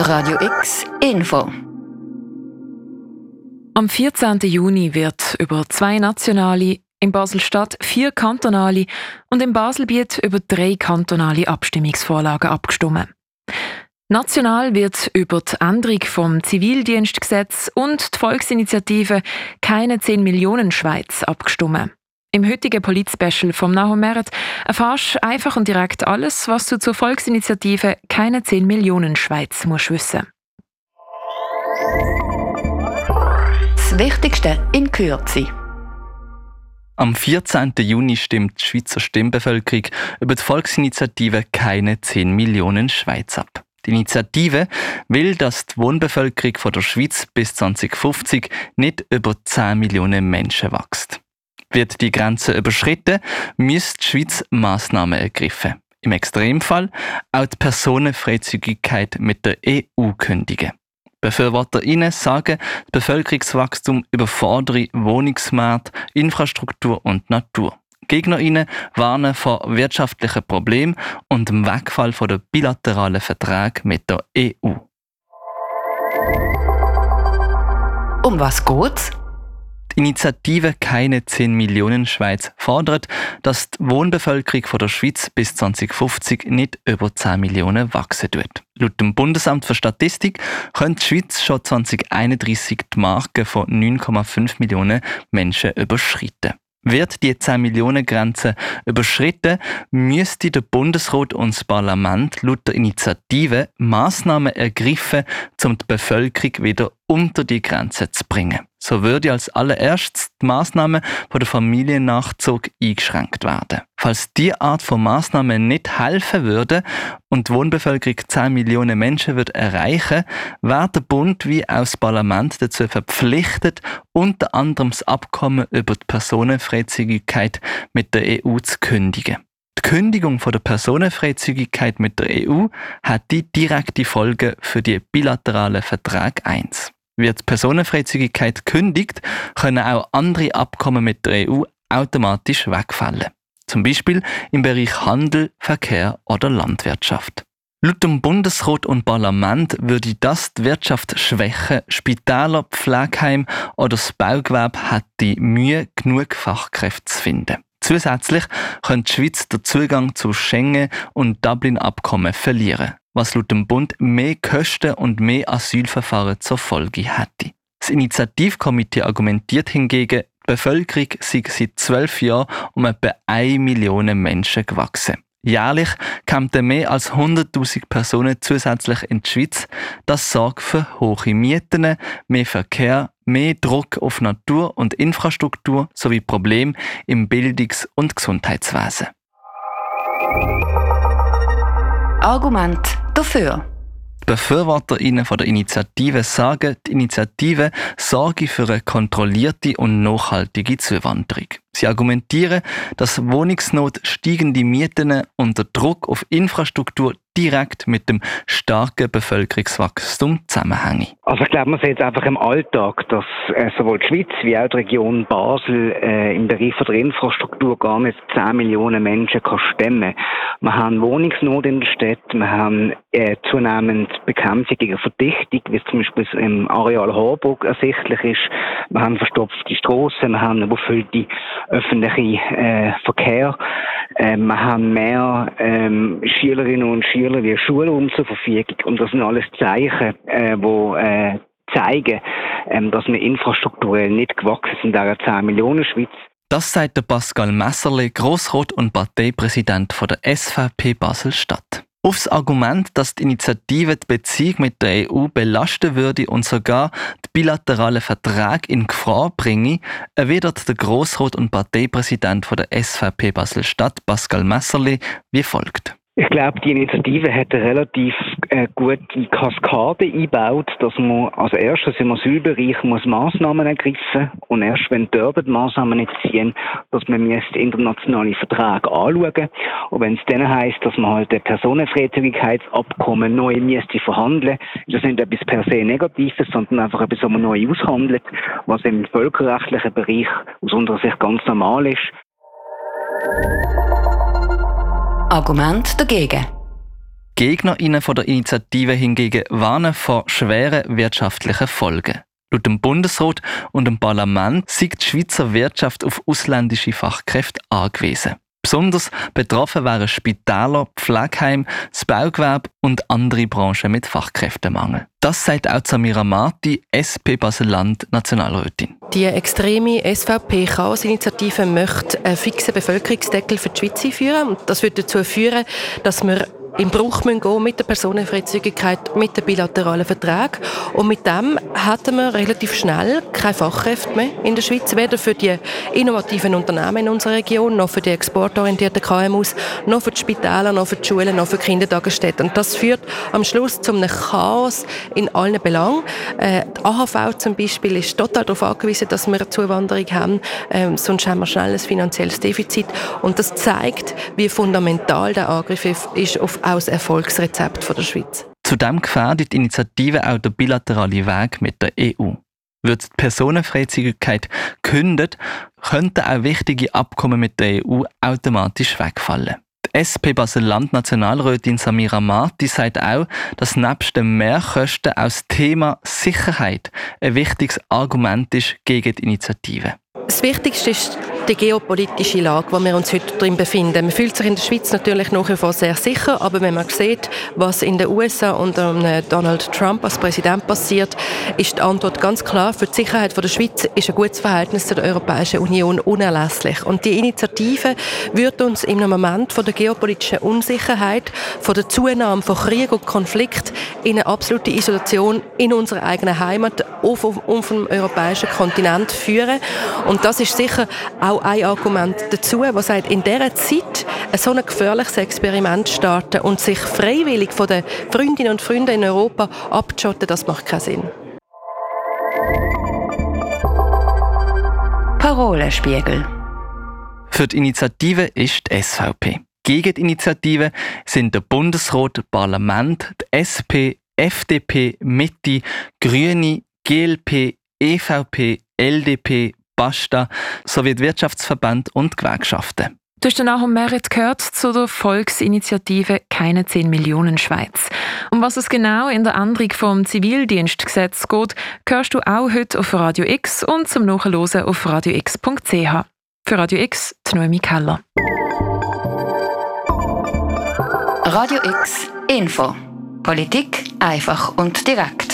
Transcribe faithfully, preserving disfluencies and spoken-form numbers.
Radio X Info. Am vierzehnten Juni wird über zwei nationale, in Basel-Stadt vier kantonale und im Baselbiet über drei kantonale Abstimmungsvorlagen abgestimmt. National wird über die Änderung vom Zivildienstgesetz und die Volksinitiative «Keine zehn Millionen Schweiz» abgestimmt. Im heutigen Polit-Special vom Nahum Meret erfährst du einfach und direkt alles, was du zur Volksinitiative «Keine zehn Millionen Schweiz» musst wissen. Das Wichtigste in Kürze. Am vierzehnten Juni stimmt die Schweizer Stimmbevölkerung über die Volksinitiative «Keine zehn Millionen Schweiz» ab. Die Initiative will, dass die Wohnbevölkerung von der Schweiz bis zwanzig fünfzig nicht über zehn Millionen Menschen wächst. Wird die Grenze überschritten, müsste die Schweiz Massnahmen ergreifen. Im Extremfall auch die Personenfreizügigkeit mit der E U kündigen. BefürworterInnen sagen, das Bevölkerungswachstum überfordere Wohnungsmarkt, Infrastruktur und Natur. GegnerInnen warnen vor wirtschaftlichen Problemen und dem Wegfall von der bilateralen Verträge mit der E U. Um was geht's? Die Initiative «Keine zehn Millionen Schweiz» fordert, dass die Wohnbevölkerung von der Schweiz bis zwanzig fünfzig nicht über zehn Millionen wachsen wird. Laut dem Bundesamt für Statistik könnte die Schweiz schon zwanzig einunddreißig die Marke von neun Komma fünf Millionen Menschen überschreiten. Wird die zehn Millionen Grenze überschritten, müsste der Bundesrat und das Parlament laut der Initiative Massnahmen ergreifen, um die Bevölkerung wieder unter die Grenze zu bringen. So würde als allererstes die Massnahme von der Familiennachzug eingeschränkt werden. Falls diese Art von Massnahmen nicht helfen würde und die Wohnbevölkerung zehn Millionen Menschen würde erreichen, wäre der Bund wie auch das Parlament dazu verpflichtet, unter anderem das Abkommen über die Personenfreizügigkeit mit der E U zu kündigen. Die Kündigung von der Personenfreizügigkeit mit der E U hat die direkte Folge für die bilateralen Verträge eins. Wird die Personenfreizügigkeit gekündigt, können auch andere Abkommen mit der E U automatisch wegfallen. Zum Beispiel im Bereich Handel, Verkehr oder Landwirtschaft. Laut dem Bundesrat und Parlament würde das die Wirtschaft schwächen. Spitäler, Pflegeheime oder das Baugewerbe hätten Mühe, genug Fachkräfte zu finden. Zusätzlich könnte die Schweiz den Zugang zu Schengen- und Dublin-Abkommen verlieren, was laut dem Bund mehr Kosten und mehr Asylverfahren zur Folge hätte. Das Initiativkomitee argumentiert hingegen, die Bevölkerung sei seit zwölf Jahren um etwa eine Million Menschen gewachsen. Jährlich kämen mehr als hunderttausend Personen zusätzlich in die Schweiz. Das sorgt für hohe Mieten, mehr Verkehr, mehr Druck auf Natur und Infrastruktur sowie Probleme im Bildungs- und Gesundheitswesen. Argument dafür. Die BefürworterInnen von der Initiative sagen, die Initiative sorge für eine kontrollierte und nachhaltige Zuwanderung. Sie argumentieren, dass Wohnungsnot, steigende Mieten und der Druck auf Infrastruktur direkt mit dem starken Bevölkerungswachstum zusammenhängen. Also ich glaube, man sieht einfach im Alltag, dass äh, sowohl die Schweiz wie auch die Region Basel äh, im Bereich von der Infrastruktur gar nicht zehn Millionen Menschen kann stemmen. Wir haben Wohnungsnot in der Stadt, wir haben äh, zunehmend Bekämpfung gegen Verdichtung, wie es zum Beispiel im Areal Harburg ersichtlich ist. Wir haben verstopfte Strassen, wir haben überfüllte öffentliche äh, Verkehr. Äh, wir haben mehr ähm, Schülerinnen und Schüler wie Schulraum zur Verfügung. Und das sind alles Zeichen, äh, wo äh, zeigen, ähm, dass wir infrastrukturell nicht gewachsen sind in dieser zehn Millionen Schweiz. Das sagt der Pascal Messerli, Grossrat und Parteipräsident von der S V P Basel-Stadt. Auf das Argument, dass die Initiative die Beziehung mit der E U belasten würde und sogar die bilateralen Verträge in Gefahr bringe, erwidert der Grossrat und Parteipräsident von der S V P Basel-Stadt, Pascal Messerli, wie folgt. Ich glaube, die Initiative hat eine relativ äh, gute Kaskade eingebaut, dass man als erstes im Asylbereich muss Massnahmen ergreifen und erst wenn dort die Massnahmen nicht ziehen, dass man müsste internationale Verträge anschauen. Und wenn es dann heisst, dass man halt ein Personenfreizügigkeitsabkommen neu müsste verhandeln, ist das nicht etwas per se Negatives, sondern einfach etwas, was man neu aushandelt, was im völkerrechtlichen Bereich aus unserer Sicht ganz normal ist. Argument dagegen. GegnerInnen von der Initiative hingegen warnen vor schweren wirtschaftlichen Folgen. Laut dem Bundesrat und dem Parlament sei die Schweizer Wirtschaft auf ausländische Fachkräfte angewiesen. Besonders betroffen wären Spitäler, Pflegeheime, das Baugewerbe und andere Branchen mit Fachkräftemangel. Das sagt auch Samira Marti, S P Basel-Land Nationalrätin. Die extreme S V P-Chaos-Initiative möchte einen fixen Bevölkerungsdeckel für die Schweiz einführen. Das würde dazu führen, dass wir in Bruch gehen müssen mit der Personenfreizügigkeit, mit den bilateralen Verträgen. Und mit dem hätten wir relativ schnell keine Fachkräfte mehr in der Schweiz, weder für die innovativen Unternehmen in unserer Region, noch für die exportorientierten K M Us, noch für die Spitäler, noch für die Schulen, noch für die Kindertagesstätten. Und das führt am Schluss zu einem Chaos in allen Belangen. Äh, die A H V zum Beispiel ist total darauf angewiesen, dass wir eine Zuwanderung haben, ähm, sonst haben wir schnell ein finanzielles Defizit. Und das zeigt, wie fundamental der Angriff ist auf auch das Erfolgsrezept der Schweiz. Zudem gefährdet die Initiative auch den bilateralen Weg mit der E U. Wird die Personenfreizügigkeit gekündigt, könnten auch wichtige Abkommen mit der E U automatisch wegfallen. Die S P Basel-Land Nationalrätin Samira Marti sagt auch, dass nebst den Mehrkosten auch das Thema Sicherheit ein wichtiges Argument ist gegen die Initiative. Das Wichtigste ist die geopolitische Lage, in der wir uns heute drin befinden. Man fühlt sich in der Schweiz natürlich nach wie vor sehr sicher, aber wenn man sieht, was in den U S A unter Donald Trump als Präsident passiert, ist die Antwort ganz klar: Für die Sicherheit der Schweiz ist ein gutes Verhältnis zur Europäischen Union unerlässlich. Und die Initiative wird uns im Moment von der geopolitischen Unsicherheit, von der Zunahme von Krieg und Konflikt in eine absolute Isolation in unserer eigenen Heimat auf, auf, auf dem europäischen Kontinent führen. Und das ist sicher auch ein Argument dazu, das sagt, in dieser Zeit ein so ein gefährliches Experiment starten und sich freiwillig von den Freundinnen und Freunden in Europa abzuschotten, das macht keinen Sinn. Parolenspiegel. Für die Initiative ist die S V P. Gegen die Initiative sind der Bundesrat, das Parlament, die S P, F D P, Mitte, Grüne, G L P, E V P, L D P, Basta sowie die Wirtschaftsverbände und Gewerkschaften. Du hast danach um Merit gehört zu der Volksinitiative «Keine zehn Millionen Schweiz». Um was es genau in der Änderung vom Zivildienstgesetz geht, hörst du auch heute auf Radio X und zum Nachhören auf radio x punkt c h. Für Radio X, die Noemi Keller. Radio X Info. Politik einfach und direkt.